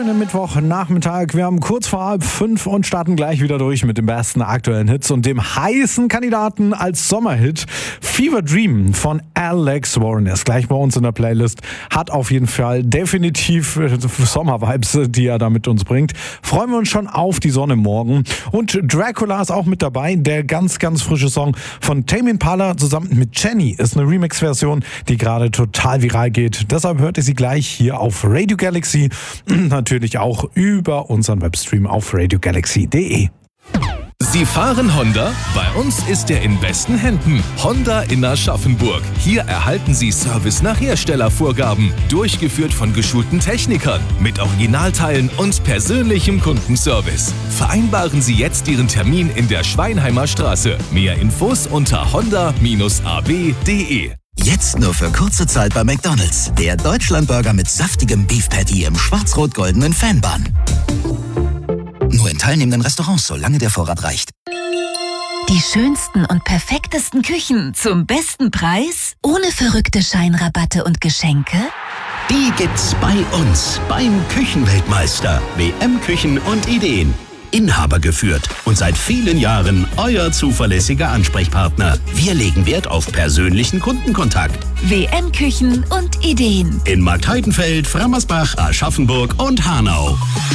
schönen Mittwochnachmittag. Wir haben kurz vor 4:30 und starten gleich wieder durch mit den besten aktuellen Hits und dem heißen Kandidaten als Sommerhit. Fever Dream von Alex Warren ist gleich bei uns in der Playlist. Hat auf jeden Fall definitiv Sommervibes, die er da mit uns bringt. Freuen wir uns schon auf die Sonne morgen. Und Dracula ist auch mit dabei. Der ganz, ganz frische Song von Tame Impala zusammen mit Jenny ist eine Remix-Version, die gerade total viral geht. Deshalb hört ihr sie gleich hier auf Radio Galaxy. Natürlich auch über unseren Webstream auf radiogalaxy.de. Sie fahren Honda? Bei uns ist er in besten Händen. Honda in Aschaffenburg. Hier erhalten Sie Service nach Herstellervorgaben. Durchgeführt von geschulten Technikern. Mit Originalteilen und persönlichem Kundenservice. Vereinbaren Sie jetzt Ihren Termin in der Schweinheimer Straße. Mehr Infos unter honda-ab.de. Jetzt nur für kurze Zeit bei McDonald's. Der Deutschlandburger mit saftigem Beef Patty im schwarz-rot-goldenen Fanbun. Nur in teilnehmenden Restaurants, solange der Vorrat reicht. Die schönsten und perfektesten Küchen zum besten Preis? Ohne verrückte Scheinrabatte und Geschenke? Die gibt's bei uns, beim Küchenweltmeister. WM Küchen und Ideen. Inhaber geführt und seit vielen Jahren euer zuverlässiger Ansprechpartner. Wir legen Wert auf persönlichen Kundenkontakt. WM Küchen und Ideen. In Marktheidenfeld, Frammersbach, Aschaffenburg und Hanau.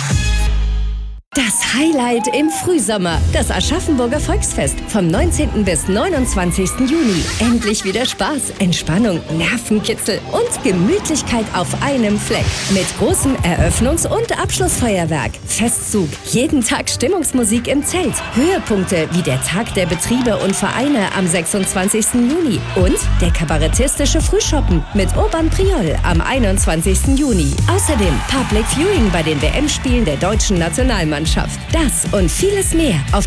Das Highlight im Frühsommer, das Aschaffenburger Volksfest vom 19. bis 29. Juni. Endlich wieder Spaß, Entspannung, Nervenkitzel und Gemütlichkeit auf einem Fleck. Mit großem Eröffnungs- und Abschlussfeuerwerk, Festzug, jeden Tag Stimmungsmusik im Zelt, Höhepunkte wie der Tag der Betriebe und Vereine am 26. Juni und der kabarettistische Frühschoppen mit Urban Priol am 21. Juni. Außerdem Public Viewing bei den WM-Spielen der deutschen Nationalmannschaft. Das und vieles mehr auf